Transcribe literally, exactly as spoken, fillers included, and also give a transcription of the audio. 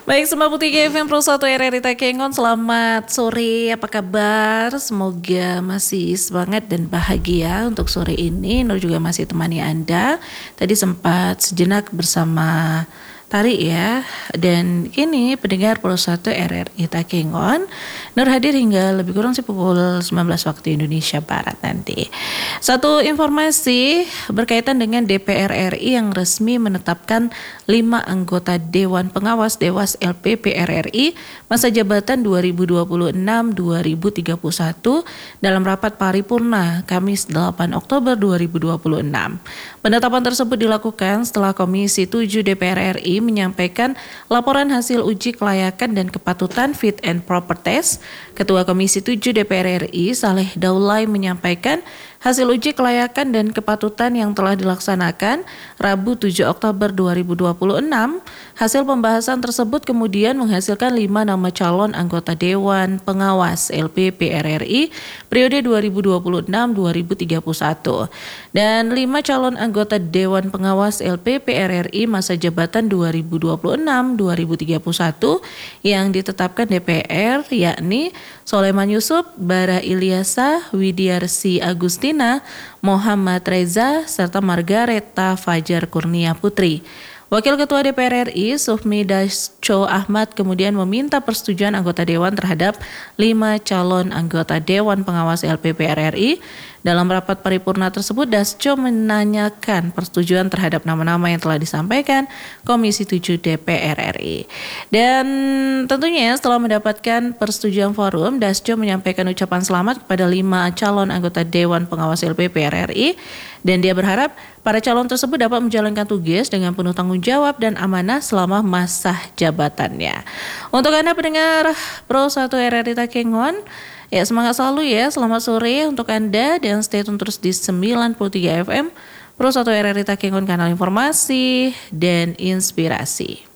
Baik, sembilan puluh tiga F M Pro satu R R I Takengon, selamat sore, apa kabar? Semoga masih semangat dan bahagia untuk sore ini. Nur juga masih temani Anda. Tadi sempat sejenak bersama Tari ya, dan kini pendengar Pro satu R R I Takengon, Nur hadir hingga lebih kurang sih pukul sembilan belas waktu Indonesia Barat nanti. Satu informasi berkaitan dengan D P R R I yang resmi menetapkan lima anggota Dewan Pengawas Dewas L P P R R I masa jabatan dua ribu dua puluh enam sampai dua ribu tiga puluh satu dalam rapat paripurna Kamis delapan Oktober dua ribu dua puluh enam. Penetapan tersebut dilakukan setelah Komisi tujuh D P R R I menyampaikan laporan hasil uji kelayakan dan kepatutan fit and proper test. Ketua Komisi tujuh D P R R I Saleh Daulay menyampaikan hasil uji kelayakan dan kepatutan yang telah dilaksanakan Rabu tujuh Oktober dua ribu dua puluh enam. Hasil pembahasan tersebut kemudian menghasilkan lima nama calon anggota Dewan Pengawas L P P R R I periode dua ribu dua puluh enam sampai dua ribu tiga puluh satu dan lima calon anggota Dewan Pengawas L P P R R I masa jabatan dua ribu dua puluh enam sampai dua ribu tiga puluh satu yang ditetapkan D P R, yakni Soleman Yusuf, Bara Ilyasa, Widiarsi Agustina, Muhammad Reza, serta Margareta Fajar Kurnia Putri. Wakil Ketua D P R R I Sufmi Dasko Ahmad kemudian meminta persetujuan anggota Dewan terhadap lima calon anggota Dewan Pengawas L P P R R I. Dalam rapat paripurna tersebut, Dasko menanyakan persetujuan terhadap nama-nama yang telah disampaikan Komisi tujuh D P R R I. Dan tentunya setelah mendapatkan persetujuan forum, Dasko menyampaikan ucapan selamat kepada lima calon anggota Dewan Pengawas L P P R R I. Dan dia berharap para calon tersebut dapat menjalankan tugas dengan penuh tanggung jawab dan amanah selama masa jabatannya. Untuk Anda pendengar Pro satu R R I Takengon, ya semangat selalu ya, selamat sore untuk Anda dan stay tune terus di sembilan puluh tiga F M Pro satu R R I Takengon, kanal informasi dan inspirasi.